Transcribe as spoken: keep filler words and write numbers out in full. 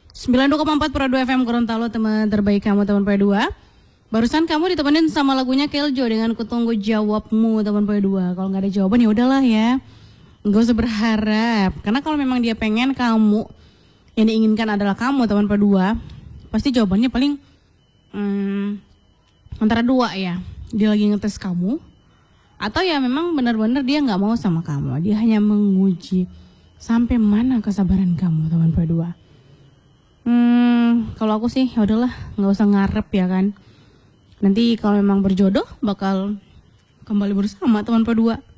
sembilan puluh dua koma empat Pro dua F M Gorontalo, teman terbaik kamu teman P dua. Barusan kamu ditemenin sama lagunya Keljo dengan Kutunggu Jawabmu teman P dua. Kalau nggak ada jawaban ya udahlah ya, nggak usah berharap. Karena kalau memang dia pengen kamu, yang diinginkan adalah kamu teman P dua, pasti jawabannya paling hmm, antara dua ya. Dia lagi ngetes kamu, atau ya memang benar-benar dia nggak mau sama kamu. Dia hanya menguji sampai mana kesabaran kamu teman P dua. Hmm, kalau aku sih ya udahlah, nggak usah ngarep ya kan. Nanti kalau memang berjodoh bakal kembali bersama teman P dua.